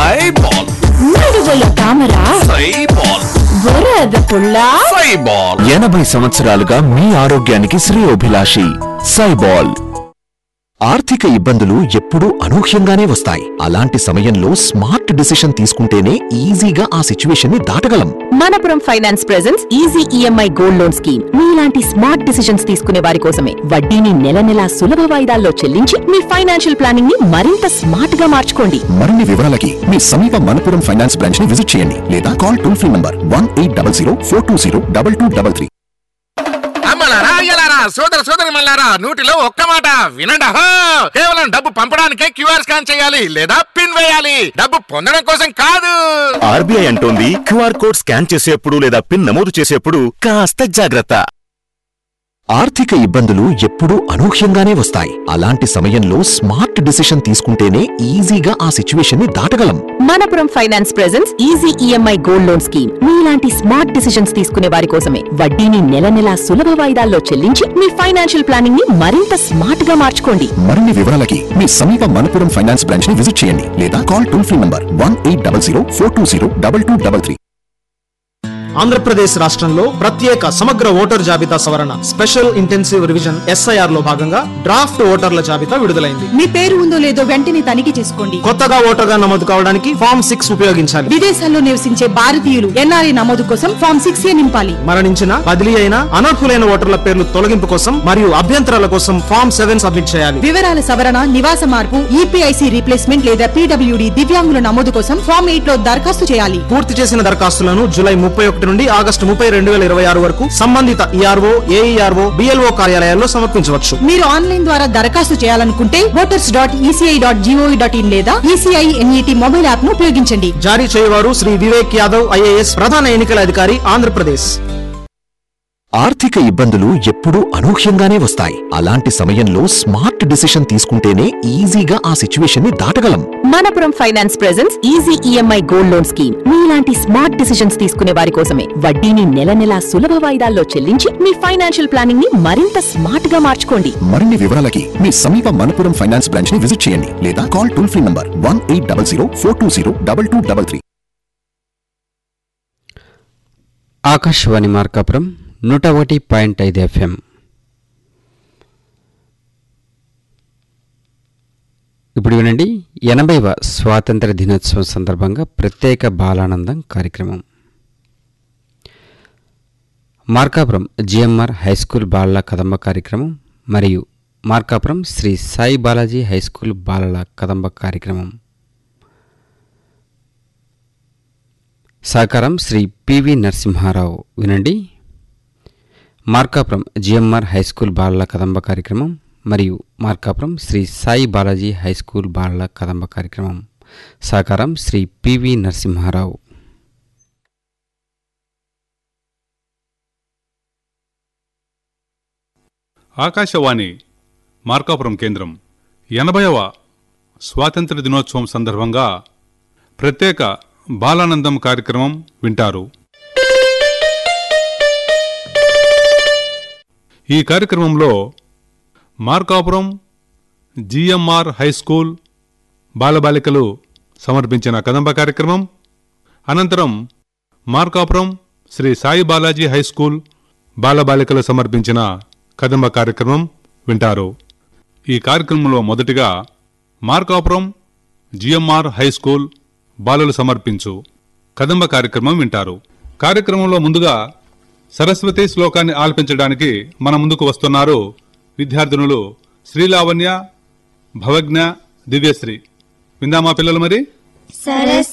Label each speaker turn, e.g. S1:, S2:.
S1: సైబాల్
S2: నడువల తామర
S1: సైబాల్
S2: వరద పుల్ల
S1: సైబాల్
S3: 80 సంవత్సరాలుగా మీ ఆరోగ్యానికి శ్రేయోభిలాషి సైబాల్. ఆర్థిక ఇబ్బందులు ఎప్పుడూ అనూహ్యంగానే వస్తాయి. అలాంటి సమయంలో స్మార్ట్ డిసిషన్ తీసుకుంటేనే ఈజీగా ఆ సిచ్యువేషన్ ని దాటగలం.
S4: Manappuram finance presents easy EMI gold loan scheme. మీలాంటి స్మార్ట్ డిసిషన్స్ తీసుకునే వారి కోసమే. వడ్డీని నెల నెలా సులభ వాయిదాల్లో చెల్లించి మీ ఫైనాన్షియల్ ప్లానింగ్ ని మరింత స్మార్ట్ గా మార్చుకోండి.
S3: మరిన్ని వివరాలకి మీ సమీప మనపురం ఫైనాన్స్ బ్రాంచ్ ని విజిట్ చేయండి లేదా కాల్ టోల్ ఫ్రీ నంబర్ 1800 420 2233.
S5: సోదర సోదరి మల్లారా, నూటిలో ఒక్క మాట వినండి. కేవలం డబ్బు పంపడానికే క్యూఆర్ స్కాన్ చేయాలి లేదా పిన్ వేయాలి, డబ్బు పొందడం కోసం కాదు.
S6: ఆర్బీఐ అంటోంది క్యూఆర్ కోడ్ స్కాన్ చేసేప్పుడు లేదా పిన్ నమోదు చేసేప్పుడు కాస్త జాగ్రత్త.
S3: ఆర్థిక ఇబ్బందులు ఎప్పుడూ అనూహ్యంగానే వస్తాయి. అలాంటి సమయంలో స్మార్ట్ డిసిషన్ తీసుకుంటేనే ఈజీగా ఆ సిచ్యువేషన్ ని దాటగలం.
S4: Manappuram finance presents easy EMI gold loan scheme. మీలాంటి స్మార్ట్ డిసిషన్స్ తీసుకునే వారి కోసమే. వడ్డీని నెల నెలా సులభ వాయిదాల్లో చెల్లించి మీ ఫైనాన్షియల్ ప్లానింగ్ ని మరింత స్మార్ట్ గా మార్చుకోండి.
S3: మరిన్ని వివరాలకి మీ సమీప మనపురం ఫైనాన్స్ బ్రాంచ్ ని విజిట్ చేయండి లేదా call toll free number 1800 420 2233.
S7: Andhra Pradesh రాష్ట్రంలో ప్రత్యేక సమగ్ర ఓటర్ జాబితా సవరణ స్పెషల్ ఇంటెన్సివ్ రివిజన్ ఎస్ఐఆర్ లో భాగంగా డ్రాఫ్ట్ ఓటర్ల జాబితా విడుదలైంది.
S8: మీ పేరు ఉందో లేదో వెంటనే తనిఖీ చేసుకోండి.
S7: కొత్తగా ఓటర్గా నమోదు కావడానికి ఫామ్ 6 ఉపయోగించాలి.
S8: విదేశాల్లో నివసించే భారతీయులు ఎన్ఆర్ఐ నమోదు కోసం ఫామ్ 6A నింపాలి.
S7: మరణించిన, బదిలీ అయిన, అనర్హులైన ఓటర్ల పేర్లు తొలగింపు కోసం మరియు అభ్యంతరాల కోసం ఫామ్ 7 సబ్మిట్ చేయాలి.
S8: వివరాల సవరణ, నివాస మార్పు, ఈపీఐసి రీప్లేస్మెంట్ లేదా పీడబ్ల్యూడి దివ్యాంగుల నమోదు కోసం ఫామ్ 8 లో దరఖాస్తు చేయాలి.
S7: పూర్తి చేసిన దరఖాస్తులను జూలై 31 నుండి ఆగస్టు 30, 2026 వరకు సంబంధిత ఈఆర్ఓ, ఏఈఆర్ఓ, బిఎల్ఓ కార్యాలయాల్లో సమర్పించవచ్చు.
S8: మీరు ఆన్లైన్ ద్వారా దరఖాస్తు చేయాలనుకుంటే voters.eci.gov.in లేదా ఈసీఐ ఎన్ఈటి మొబైల్ యాప్ ను ఉపయోగించండి.
S7: జారీ చేయవారు శ్రీ వివేక్ యాదవ్ ఐఏఎస్, ప్రధాన ఎన్నికల అధికారి, ఆంధ్రప్రదేశ్.
S3: ఆర్థిక ఇబ్బందులు ఎప్పుడూ అనూహ్యంగానే వస్తాయి. అలాంటి సమయంలో స్మార్ట్ డిసిషన్ తీసుకుంటేనే ఈజీగా ఆ సిచ్యువేషన్ ని దాటగలం.
S4: Manappuram finance presents easy EMI gold loan scheme. మీలాంటి స్మార్ట్ డిసిషన్స్ తీసుకునే వారి కోసమే. వడ్డీని నెల నెలా సులభ వాయిదాల్లో చెల్లించి మీ ఫైనాన్షియల్ ప్లానింగ్ ని మరింత స్మార్ట్ గా మార్చుకోండి.
S3: మరిన్ని వివరాలకి మీ సమీప మనపురం ఫైనాన్స్ బ్రాంచ్ ని విజిట్ చేయండి లేదా call toll free number 1800 420 2233.
S9: Akashvani Markapuram 101.5 FM. ఇప్పుడు వినండి 80వ స్వాతంత్ర దినోత్సవం సందర్భంగా ప్రత్యేక బాలానందం కార్యక్రమం. మార్కాపురం జిఎంఆర్ హైస్కూల్ బాలల కదంబ కార్యక్రమం మరియు మార్కాపురం శ్రీ సాయి బాలాజీ హైస్కూల్ బాలల కదంబ కార్యక్రమం. సహకారం శ్రీ పివి నరసింహారావు. వినండి మార్కాపురం జిఎంఆర్ హైస్కూల్ బాలల కదంబ కార్యక్రమం మరియు మార్కాపురం శ్రీ సాయి బాలాజీ హైస్కూల్ బాలల కదంబ కార్యక్రమం. సహకారం శ్రీ పివి నరసింహారావు.
S10: ఆకాశవాణి మార్కాపురం కేంద్రం 80వ స్వాతంత్ర దినోత్సవం సందర్భంగా ప్రత్యేక బాలానందం కార్యక్రమం వింటారు. ఈ కార్యక్రమంలో మార్కాపురం జిఎంఆర్ హైస్కూల్ బాలబాలికలు సమర్పించిన కదంబ కార్యక్రమం, అనంతరం మార్కాపురం శ్రీ సాయి బాలాజీ హైస్కూల్ బాలబాలికలు సమర్పించిన కదంబ కార్యక్రమం వింటారు. ఈ కార్యక్రమంలో మొదటిగా మార్కాపురం జిఎంఆర్ హైస్కూల్ బాలలు సమర్పించు కదంబ కార్యక్రమం వింటారు. కార్యక్రమంలో ముందుగా సరస్వతి శ్లోకాన్ని ఆలపించడానికి మన ముందుకు వస్తున్నారు విద్యార్థినులు శ్రీలావణ్య, భవజ్ఞ, దివ్యశ్రీ. విందామా పిల్లలు మరి?